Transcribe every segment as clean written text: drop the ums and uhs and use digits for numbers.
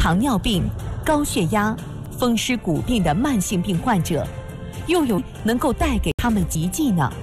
糖尿病、高血压、风湿骨病的慢性病患者，又有能够带给他们奇迹呢？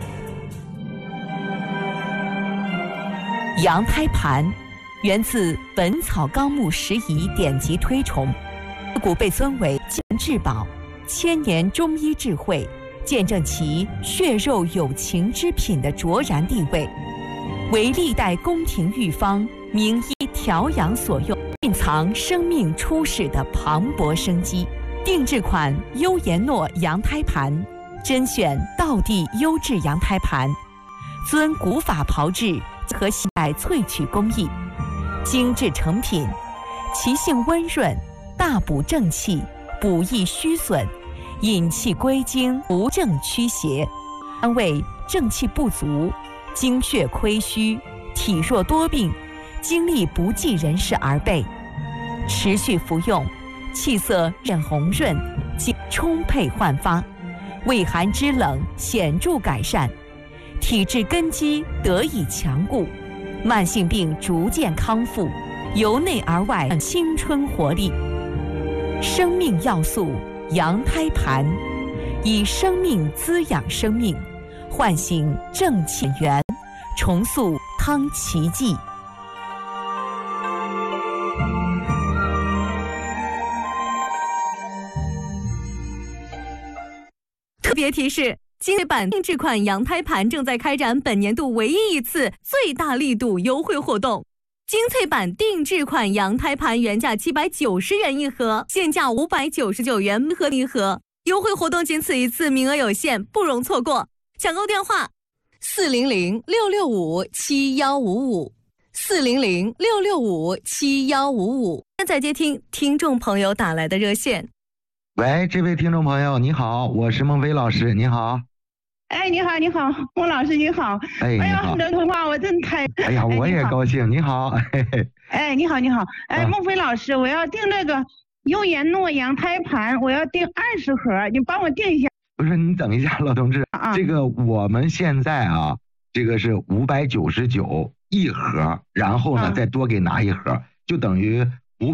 羊胎盘源自《本草纲目拾遗》典籍推崇，自古被尊为健至宝，千年中医智慧，见证其血肉有情之品的卓然地位，为历代宫廷御方名医调养所用，蕴藏生命初始的磅礴生机。定制款优颜诺羊胎盘，甄选道地优质羊胎盘，遵古法炮制和现代萃取工艺，精致成品，其性温润，大补正气，补益虚损，引气归经，扶正驱邪，安慰正气不足、精血亏虚、体弱多病、精力不济人士而备。持续服用，气色变红润，精充沛焕发，胃寒肢冷显著改善，体质根基得以强固，慢性病逐渐康复，由内而外青春活力。生命要素羊胎盘，以生命滋养生命，唤醒正气源，重塑汤奇迹。特别提示：精粹版定制款羊胎盘正在开展本年度唯一一次最大力度优惠活动。精粹版定制款羊胎盘原价790元一盒，现价599元一盒。优惠活动仅此一次，名额有限，不容错过。抢购电话：400-665-7155，400-665-7155。现在接听听众朋友打来的热线。 喂，这位听众朋友，你好，我是孟非老师，你好。 哎，你好，你好，孟老师，你好。 哎，你好。 你的通话我真太…… 哎呀，我也高兴。你好。 哎，你好，你好。哎，孟非老师，我要订那个优颜诺羊胎盘，我要订20盒，你帮我订一下。 不是，你等一下，老同志。这个我们现在啊，这个是599一盒，然后呢再多给拿一盒，就等于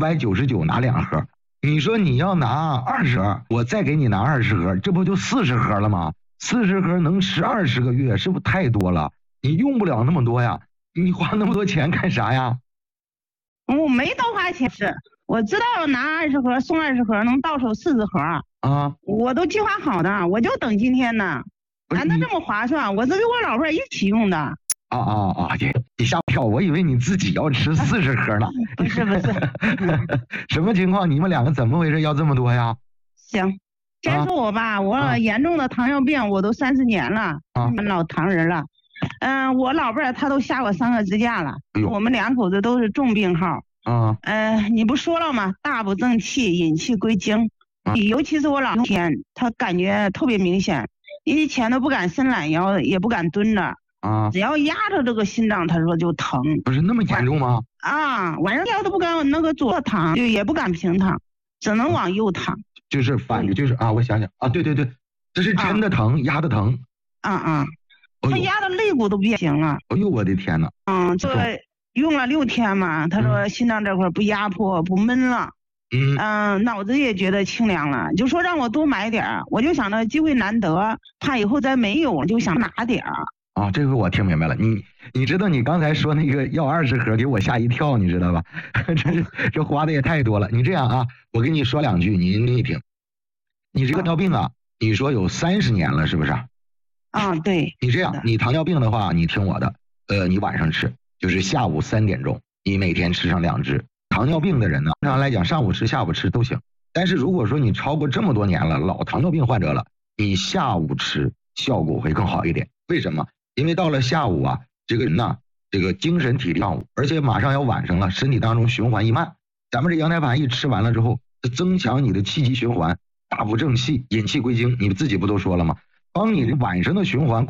599拿2盒。你说你要拿20盒，我再给你拿20盒，这不就40盒了吗？40盒能吃20个月，是不是太多了？你用不了那么多呀，你花那么多钱干啥呀？ 我没多花钱，我知道拿20盒送20盒能到手40盒啊，我都计划好的，我就等今天呢。难得这么划算，我是跟我老婆一起用的。 你吓我一跳，我以为你自己要吃40盒呢。 不是什么情况？你们两个怎么回事要这么多呀？ 行，先说我吧，我严重的糖尿病，我都30年了，老糖人了。我老伴儿她都下过3个支架了，我们2口子都是重病号。你不说了吗？大补正气，引气归经。尤其是我老天，他感觉特别明显，以前都不敢伸懒腰，也不敢蹲着。只要压着这个心脏，他说就疼。 不是那么严重吗？ 晚上腰都不敢那个左躺，就也不敢平躺，只能往右躺。 就是反着，就是我想想对，这是真的疼，压的疼。 他压的肋骨都变形了。 哎呦，我的天哪！ 这用了6天嘛，他说心脏这块不压迫不闷了。脑子也觉得清凉了，就说让我多买点，我就想着机会难得，怕以后再没有，就想拿点。 这个我听明白了。你知道你刚才说那个要20盒，给我吓一跳，你知道吧？这花的也太多了。你这样啊，我跟你说2句，你听一听。你这个糖尿病啊，你说有30年了，是不是？ 对。 你这样，你糖尿病的话，你听我的，你晚上吃，就是下午3点钟，你每天吃上2支。糖尿病的人呢，正常来讲，上午吃、下午吃都行。但是如果说你超过这么多年了，老糖尿病患者了，你下午吃效果会更好一点。为什么？因为到了下午啊，这个人呢，这个精神体力上午，而且马上要晚上了，身体当中循环一慢。咱们这羊胎盘一吃完了之后，增强你的气机循环，大补正气，引气归经。你自己不都说了吗？帮你晚上的循环